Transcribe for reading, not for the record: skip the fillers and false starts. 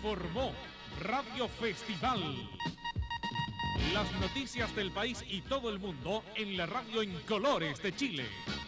informó Radio Festival. Las noticias del país y todo el mundo en la radio en colores de Chile.